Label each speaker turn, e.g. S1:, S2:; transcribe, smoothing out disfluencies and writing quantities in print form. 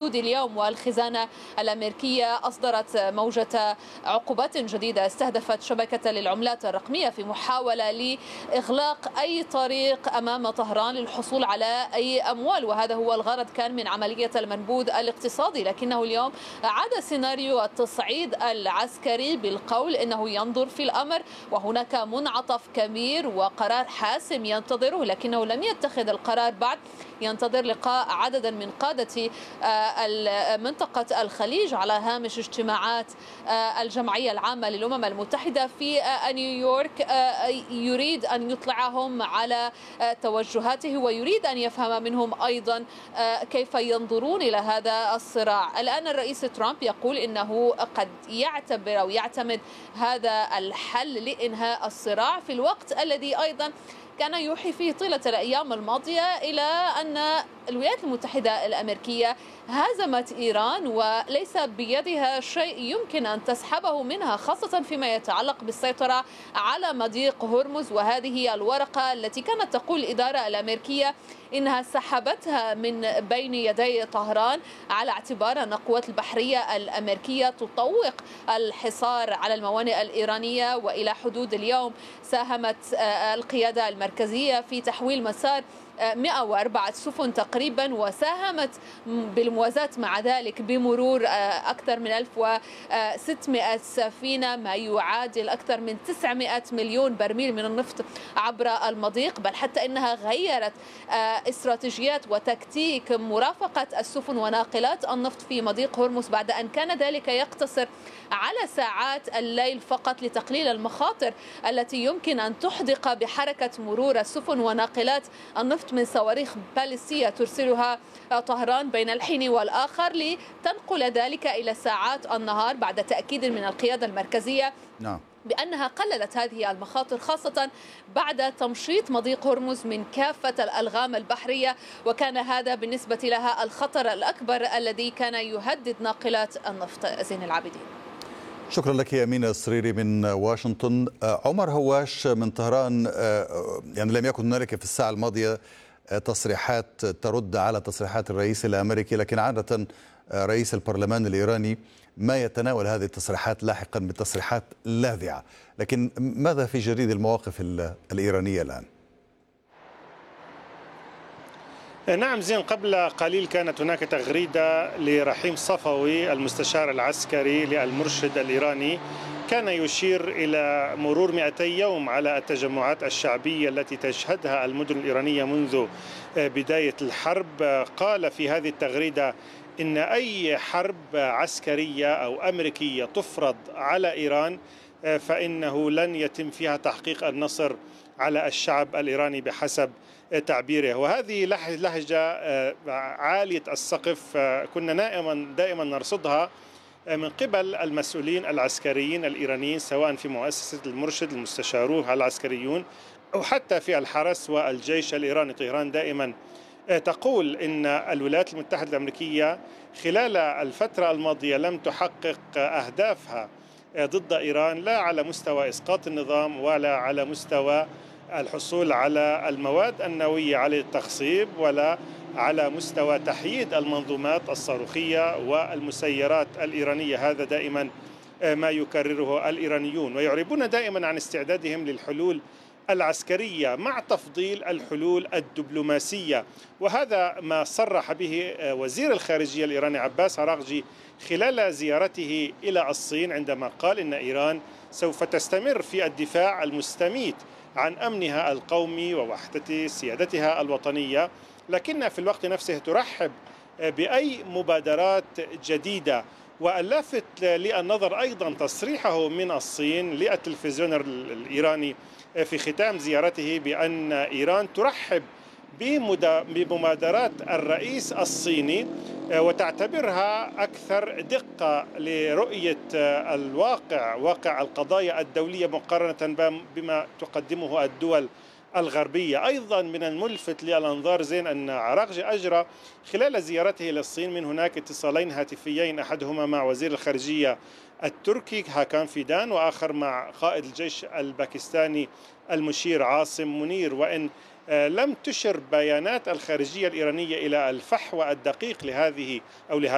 S1: حدود اليوم. والخزانة الأمريكية أصدرت موجة عقوبات جديدة استهدفت شبكة للعملات الرقمية في محاولة لإغلاق أي طريق أمام طهران للحصول على أي أموال، وهذا هو الغرض كان من عملية المنبوذ الاقتصادي. لكنه اليوم عاد سيناريو التصعيد العسكري بالقول إنه ينظر في الأمر وهناك منعطف كبير وقرار حاسم ينتظره، لكنه لم يتخذ القرار بعد. ينتظر لقاء عددا من قادة منطقة الخليج على هامش اجتماعات الجمعية العامة للأمم المتحدة في نيويورك. يريد أن يطلعهم على توجهاته ويريد أن يفهم منهم أيضا كيف ينظرون إلى هذا الصراع. الآن الرئيس ترامب يقول إنه قد يعتبر أو يعتمد هذا الحل لإنهاء الصراع، في الوقت الذي أيضا كان يوحي فيه طيلة الأيام الماضية إلى أن الولايات المتحدة الأمريكية هزمت إيران وليس بيدها شيء يمكن أن تسحبه منها، خاصة فيما يتعلق بالسيطرة على مضيق هرمز. وهذه هي الورقة التي كانت تقول الإدارة الأمريكية إنها سحبتها من بين يدي طهران على اعتبار أن القوات البحرية الأمريكية تطوق الحصار على الموانئ الإيرانية. وإلى حدود اليوم ساهمت القيادة المركزية في تحويل مسار 104 سفن تقريبا، وساهمت بالموازاة مع ذلك بمرور أكثر من 1600 سفينة، ما يعادل أكثر من 900 مليون برميل من النفط عبر المضيق. بل حتى إنها غيرت استراتيجيات وتكتيك مرافقة السفن وناقلات النفط في مضيق هرمز بعد أن كان ذلك يقتصر على ساعات الليل فقط لتقليل المخاطر التي يمكن أن تحدق بحركة مرور السفن وناقلات النفط من صواريخ باليستية ترسلها طهران بين الحين والآخر، لتنقل ذلك إلى ساعات النهار بعد تأكيد من القيادة المركزية بأنها قللت هذه المخاطر، خاصة بعد تمشيط مضيق هرمز من كافة الألغام البحرية، وكان هذا بالنسبة لها الخطر الأكبر الذي كان يهدد ناقلات النفط. زين العابدين.
S2: شكرا لك يا أمينة السريري من واشنطن. عمر هواش من طهران، يعني لم يكن هنالك في الساعة الماضية تصريحات ترد على تصريحات الرئيس الأمريكي، لكن عادة رئيس البرلمان الإيراني ما يتناول هذه التصريحات لاحقا بتصريحات لاذعة، لكن ماذا في جديد المواقف الإيرانية الآن؟
S3: نعم زين، قبل قليل كانت هناك تغريدة لرحيم صفوي المستشار العسكري للمرشد الإيراني، كان يشير إلى مرور 200 يوم على التجمعات الشعبية التي تشهدها المدن الإيرانية منذ بداية الحرب. قال في هذه التغريدة إن أي حرب عسكرية أو أمريكية تفرض على إيران فإنه لن يتم فيها تحقيق النصر على الشعب الإيراني بحسب تعبيره. وهذه لهجة عالية السقف كنا دائما نرصدها من قبل المسؤولين العسكريين الإيرانيين، سواء في مؤسسة المرشد المستشاروه العسكريون أو حتى في الحرس والجيش الإيراني. طهران دائما تقول إن الولايات المتحدة الأمريكية خلال الفترة الماضية لم تحقق أهدافها ضد إيران، لا على مستوى إسقاط النظام ولا على مستوى الحصول على المواد النووية على التخصيب، ولا على مستوى تحييد المنظومات الصاروخية والمسيرات الإيرانية. هذا دائما ما يكرره الإيرانيون، ويعربون دائما عن استعدادهم للحلول العسكرية مع تفضيل الحلول الدبلوماسية. وهذا ما صرح به وزير الخارجية الإيراني عباس عراقجي خلال زيارته إلى الصين، عندما قال إن إيران سوف تستمر في الدفاع المستميت عن أمنها القومي ووحدة سيادتها الوطنية، لكن في الوقت نفسه ترحب بأي مبادرات جديدة. واللافت للنظر أيضا تصريحه من الصين للتلفزيون الإيراني في ختام زيارته بأن إيران ترحب بمبادرات الرئيس الصيني وتعتبرها أكثر دقة لرؤية واقع القضايا الدولية مقارنة بما تقدمه الدول الغربية. أيضا من الملفت للأنظار زين أن عراقجي أجرى خلال زيارته إلى الصين من هناك اتصالين هاتفيين، أحدهما مع وزير الخارجية التركي هاكان فيدان، وآخر مع قائد الجيش الباكستاني المشير عاصم منير. وإن لم تشر بيانات الخارجية الإيرانية إلى الفحوى الدقيق لهذه